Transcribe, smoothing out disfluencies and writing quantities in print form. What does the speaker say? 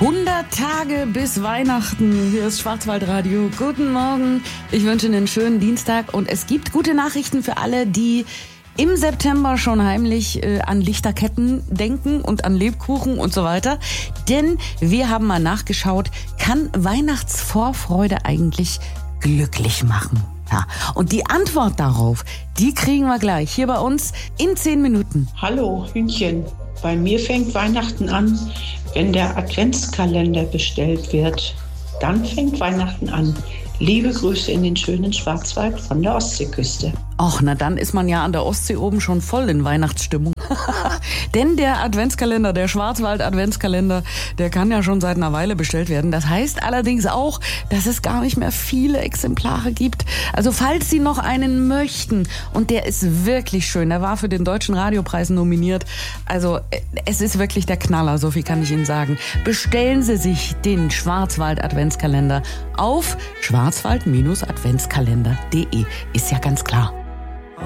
100 Tage bis Weihnachten. Hier ist Schwarzwaldradio. Guten Morgen. Ich wünsche Ihnen einen schönen Dienstag. Und es gibt gute Nachrichten für alle, die im September schon heimlich an Lichterketten denken und an Lebkuchen und so weiter. Denn wir haben mal nachgeschaut, kann Weihnachtsvorfreude eigentlich glücklich machen? Ja. Und die Antwort darauf, die kriegen wir gleich hier bei uns in 10 Minuten. Hallo Hühnchen, bei mir fängt Weihnachten an, wenn der Adventskalender bestellt wird. Dann fängt Weihnachten an. Liebe Grüße in den schönen Schwarzwald von der Ostseeküste. Och, na dann ist man ja an der Ostsee oben schon voll in Weihnachtsstimmung. Denn der Adventskalender, der Schwarzwald-Adventskalender, der kann ja schon seit einer Weile bestellt werden. Das heißt allerdings auch, dass es gar nicht mehr viele Exemplare gibt. Also falls Sie noch einen möchten, und der ist wirklich schön, der war für den Deutschen Radiopreis nominiert. Also es ist wirklich der Knaller, so viel kann ich Ihnen sagen. Bestellen Sie sich den Schwarzwald-Adventskalender auf schwarzwald-adventskalender.de. Ist ja ganz klar.